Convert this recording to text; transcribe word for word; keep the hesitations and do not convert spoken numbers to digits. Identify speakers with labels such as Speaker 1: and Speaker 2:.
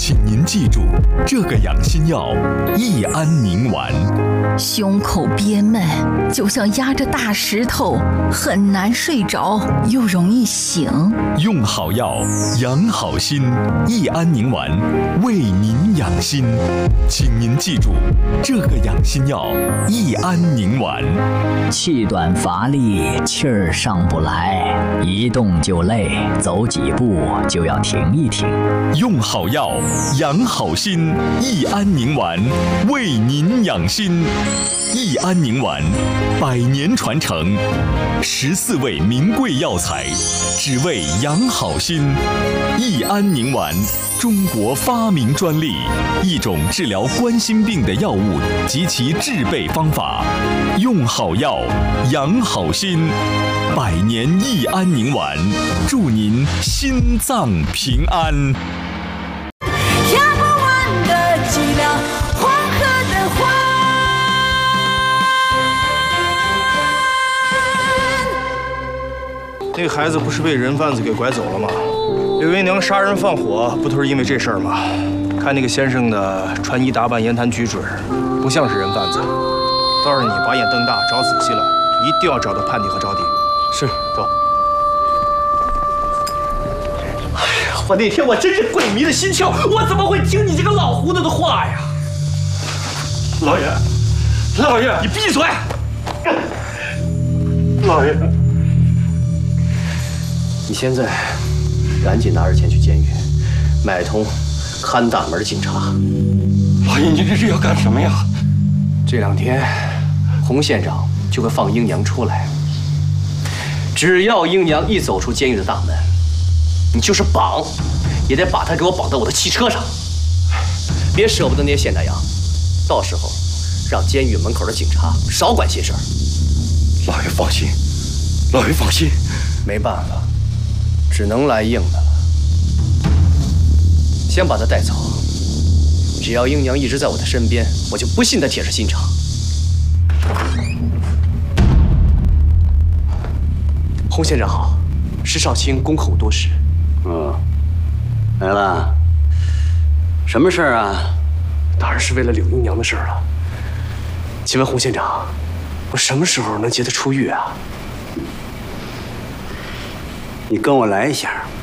Speaker 1: 请您记住，这个养心药益安宁丸。
Speaker 2: 胸口憋闷，就像压着大石头，很难睡着，又容易醒。
Speaker 1: 用好药，养好心，益安宁丸为您养心。请您记住，这个养心药益安宁丸。
Speaker 3: 气短乏力，气儿上不来，一动就累，走几步就要停一停。
Speaker 1: 用好药，养好心，益安宁丸为您养心。益安宁丸，百年传承，十四味名贵药材，只为养好心。益安宁丸，中国发明专利，一种治疗冠心病的药物及其制备方法。用好药，养好心，百年益安宁丸，祝您心脏平安。
Speaker 4: 压不完的脊梁，黄河的花。
Speaker 5: 那个孩子不是被人贩子给拐走了吗？刘姨娘杀人放火，不都是因为这事儿吗？看那个先生的穿衣打扮、言谈举止，不像是人贩子。倒是你把眼瞪大，找仔细了，一定要找到叛徒和招弟。是，走。
Speaker 6: 哎呀，我那天我真是鬼迷了心窍，我怎么会听你这个老糊涂的话呀？
Speaker 7: 老爷，老爷，
Speaker 6: 你闭嘴！
Speaker 7: 老爷。
Speaker 6: 你现在赶紧拿着钱去监狱，买通看大门警察。
Speaker 7: 老爷，你这是要干什么呀？
Speaker 6: 这两天，洪县长就会放英娘出来。只要英娘一走出监狱的大门，你就是绑，也得把她给我绑到我的汽车上。别舍不得那些县大洋，到时候让监狱门口的警察少管闲事儿。
Speaker 7: 老爷放心，老爷放心。
Speaker 6: 没办法。只能来硬的了。先把她带走，只要英娘一直在我的身边，我就不信她铁石心肠。洪县长好，石少卿恭候多时。
Speaker 8: 哦，来了，什么事儿啊？
Speaker 6: 当然是为了柳英娘的事儿了。请问洪县长，我什么时候能接她出狱啊？
Speaker 8: 你跟我来一下。